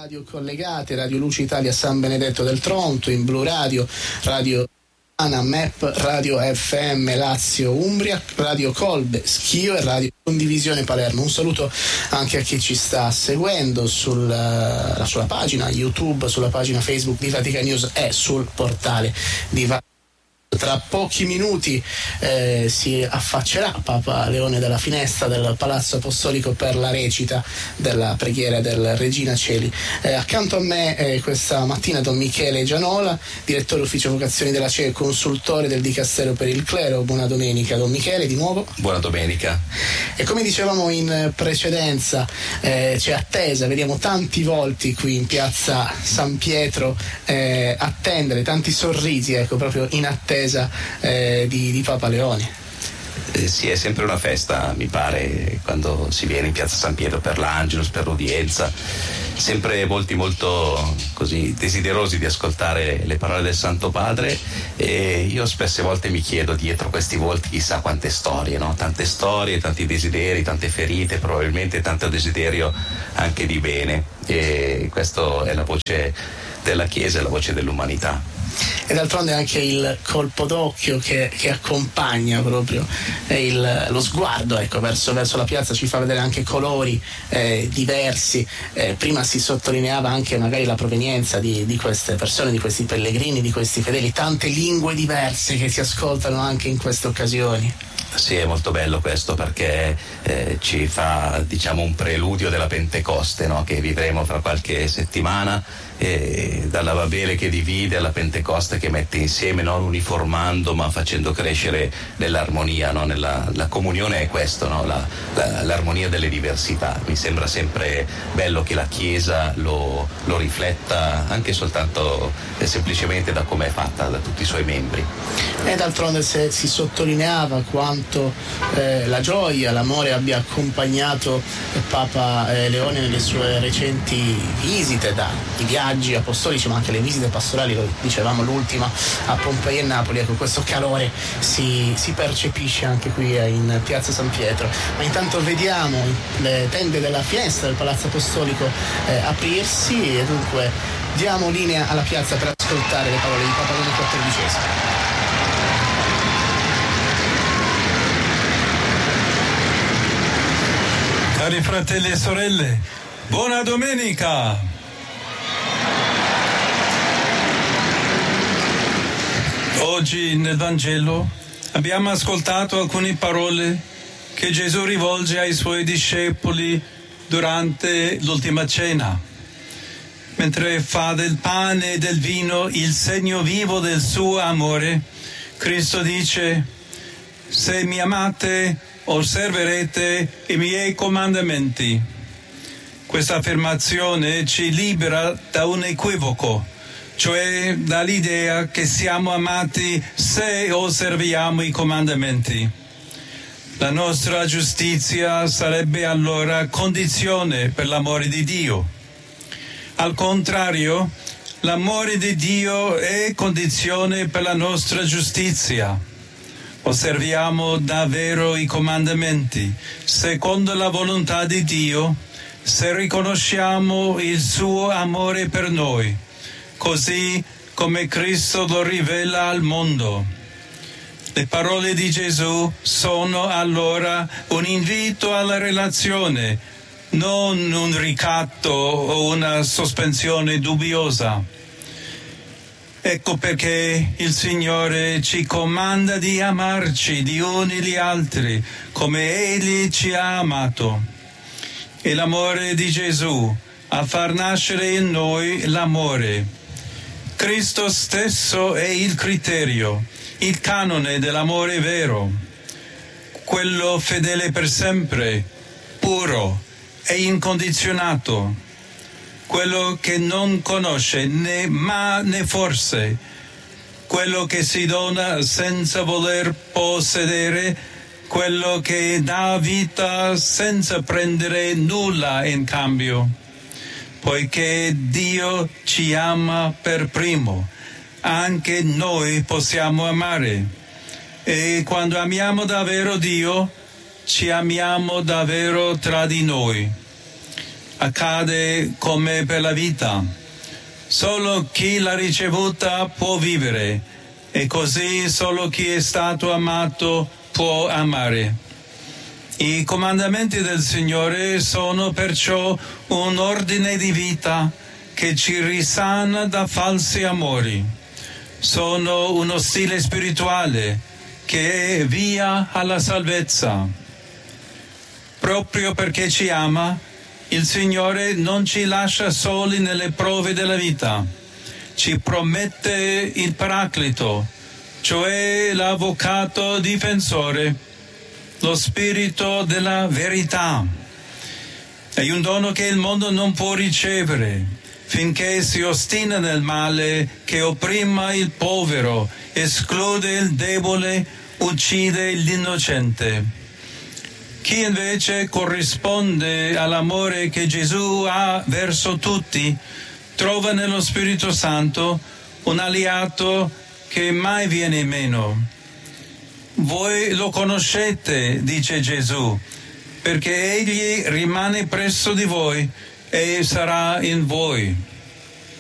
radio collegate, Radio Luce Italia San Benedetto del Tronto, in Blu Radio, Radio Map, Radio FM Lazio Umbria, Radio Colbe Schio e Radio Condivisione Palermo. Un saluto anche a chi ci sta seguendo sulla pagina YouTube, sulla pagina Facebook di Vatican News e sul portale di Vatican. Tra pochi minuti si affaccerà Papa Leone dalla finestra del Palazzo Apostolico per la recita della preghiera del Regina Coeli. Accanto a me questa mattina Don Michele Gianola, direttore ufficio vocazioni della CE e consultore del Dicastero per il Clero. Buona domenica Don Michele di nuovo. Buona domenica. E come dicevamo in precedenza, c'è attesa, vediamo tanti volti qui in piazza San Pietro attendere, tanti sorrisi, ecco, proprio in attesa di Papa Leone. Sì, è sempre una festa, mi pare, quando si viene in piazza San Pietro per l'Angelus, per l'udienza, sempre molti molto così desiderosi di ascoltare le parole del Santo Padre, e io spesse volte mi chiedo dietro questi volti chissà quante storie, no? Tante storie, tanti desideri, tante ferite, probabilmente tanto desiderio anche di bene, e questa è la voce della Chiesa e la voce dell'umanità. E d'altronde anche il colpo d'occhio che accompagna proprio lo sguardo, ecco, verso la piazza ci fa vedere anche colori diversi. Prima si sottolineava anche magari la provenienza di queste persone, di questi pellegrini, di questi fedeli, tante lingue diverse che si ascoltano anche in queste occasioni. Sì, è molto bello questo, perché ci fa, diciamo, un preludio della Pentecoste, no? Che vivremo fra qualche settimana, dalla Babele che divide alla Pentecoste che mette insieme, non uniformando ma facendo crescere nell'armonia, no? La comunione è questo, no? L'armonia delle diversità. Mi sembra sempre bello che la Chiesa lo rifletta anche soltanto semplicemente da come è fatta, da tutti i suoi membri. E d'altronde se si sottolineava quanto la gioia, l'amore abbia accompagnato Papa Leone nelle sue recenti visite, i viaggi apostolici ma anche le visite pastorali, lo dicevamo l'ultima a Pompei e Napoli, ecco, questo calore si percepisce anche qui in piazza San Pietro. Ma intanto vediamo le tende della finestra del Palazzo Apostolico aprirsi, e dunque diamo linea alla piazza per ascoltare le parole di Papa Leone XIV. Cari fratelli e sorelle, buona domenica! Oggi nel Vangelo abbiamo ascoltato alcune parole che Gesù rivolge ai suoi discepoli durante l'ultima cena. Mentre fa del pane e del vino il segno vivo del suo amore, Cristo dice: se mi amate, osserverete i miei comandamenti. Questa affermazione ci libera da un equivoco, cioè dall'idea che siamo amati se osserviamo i comandamenti. La nostra giustizia sarebbe allora condizione per l'amore di Dio. Al contrario, l'amore di Dio è condizione per la nostra giustizia. Osserviamo davvero i comandamenti secondo la volontà di Dio se riconosciamo il suo amore per noi, così come Cristo lo rivela al mondo. Le parole di Gesù sono allora un invito alla relazione, non un ricatto o una sospensione dubbiosa. Ecco perché il Signore ci comanda di amarci gli uni gli altri come Egli ci ha amato. E l'amore di Gesù a far nascere in noi l'amore. Cristo stesso è il criterio, il canone dell'amore vero, quello fedele per sempre, puro e incondizionato, quello che non conosce né ma né forse, quello che si dona senza voler possedere, quello che dà vita senza prendere nulla in cambio. Poiché Dio ci ama per primo, anche noi possiamo amare. E quando amiamo davvero Dio, ci amiamo davvero tra di noi. accade come per la vita. Solo chi l'ha ricevuta può vivere, e così solo chi è stato amato può amare. I comandamenti del Signore sono perciò un ordine di vita che ci risana da falsi amori. Sono uno stile spirituale che è via alla salvezza. Proprio perché ci ama, il Signore non ci lascia soli nelle prove della vita. Ci promette il Paraclito, cioè l'avvocato difensore, lo spirito della verità. È un dono che il mondo non può ricevere finché si ostina nel male che opprima il povero, esclude il debole, uccide l'innocente. Chi invece corrisponde all'amore che Gesù ha verso tutti, trova nello Spirito Santo un alleato che mai viene meno. Voi lo conoscete, dice Gesù, perché egli rimane presso di voi e sarà in voi.